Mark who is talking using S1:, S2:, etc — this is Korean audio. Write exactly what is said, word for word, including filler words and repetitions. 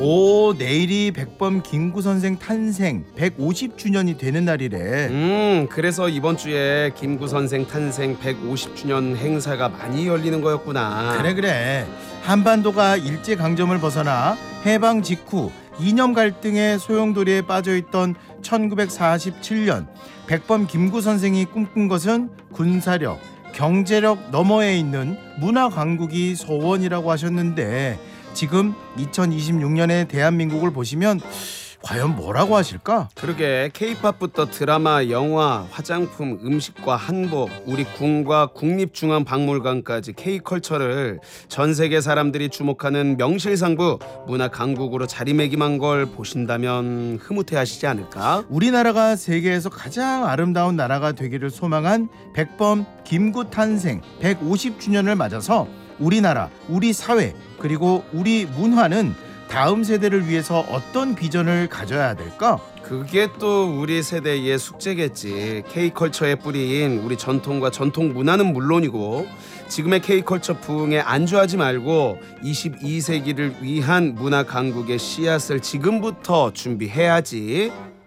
S1: 오, 내일이 백범 김구 선생 탄생 백오십 주년이 되는 날이래.
S2: 음, 그래서 이번 주에 김구 선생 탄생 백오십 주년 행사가 많이 열리는 거였구나.
S1: 그래 그래. 한반도가 일제강점을 벗어나 해방 직후 이념 갈등의 소용돌이에 빠져있던 천구백사십칠 년 백범 김구 선생이 꿈꾼 것은 군사력, 경제력 너머에 있는 문화 강국이 소원이라고 하셨는데, 지금 이천이십육 년의 대한민국을 보시면 과연 뭐라고 하실까?
S2: 그러게, 케이팝부터 드라마, 영화, 화장품, 음식과 한복, 우리 궁과 국립중앙박물관까지 K컬처를 전 세계 사람들이 주목하는 명실상부 문화 강국으로 자리매김한 걸 보신다면 흐뭇해하시지 않을까?
S1: 우리나라가 세계에서 가장 아름다운 나라가 되기를 소망한 백범 김구 탄생 백오십 주년을 맞아서 우리나라, 우리 사회, 그리고 우리 문화는 다음 세대를 위해서 어떤 비전을 가져야 될까?
S2: 그게 또 우리 세대의 숙제겠지. K컬처의 뿌리인 우리 전통과 전통 문화는 물론이고, 지금의 K컬처 부흥에 안주하지 말고 이십이 세기를 위한 문화 강국의 씨앗을 지금부터 준비해야지.